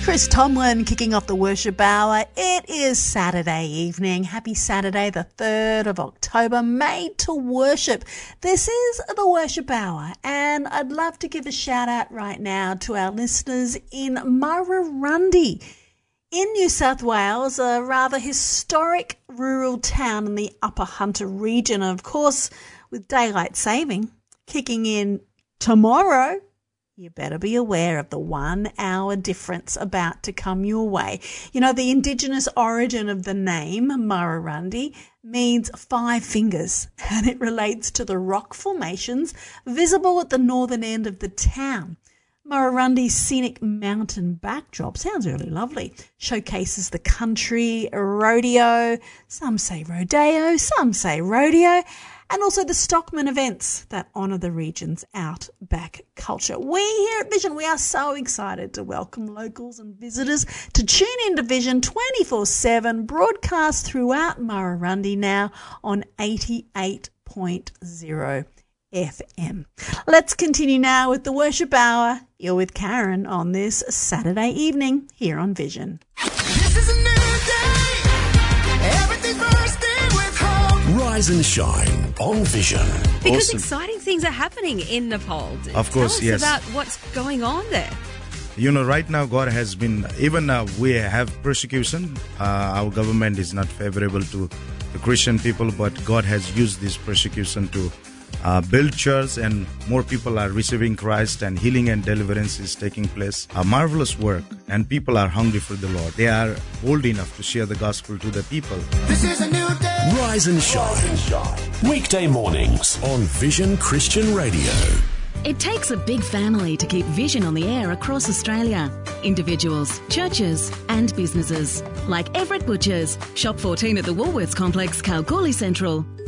Chris Tomlin kicking off the worship hour. It is Saturday evening. Happy Saturday, the 3rd of October, made to worship. This is the worship hour, and I'd love to give a shout out right now to our listeners in Murrurundi in New South Wales, a rather historic rural town in the Upper Hunter region. Of course, with daylight saving kicking in tomorrow, you better be aware of the 1 hour difference about to come your way. You know, the indigenous origin of the name Murrurundi means 5 fingers, and it relates to the rock formations visible at the northern end of the town. Murrurundi's scenic mountain backdrop, sounds really lovely, showcases the country, rodeo, some say rodeo, some say rodeo, and also the Stockman events that honour the region's outback culture. We here at Vision, we are so excited to welcome locals and visitors to tune into Vision 24/7, broadcast throughout Murrurundi now on 88.0 FM. Let's continue now with the worship hour. You're with Karen on this Saturday evening here on Vision. This is a new day. Everything's bursting with hope. Rise and shine on Vision. Because Awesome. exciting things are happening in Nepal. Of course, Tell us yes. about what's going on there. You know, right now God has been, even we have persecution. Our government is not favorable to the Christian people, but God has used this persecution to build church, and more people are receiving Christ, and healing and deliverance is taking place. A marvelous work, and people are hungry for the Lord. They are bold enough to share the gospel to the people. This is a new day. Rise and shine. Weekday mornings on Vision Christian Radio. It takes a big family to keep Vision on the air across Australia. Individuals, churches and businesses. Like Everett Butchers, Shop 14 at the Woolworths Complex, Kalgoorlie Central.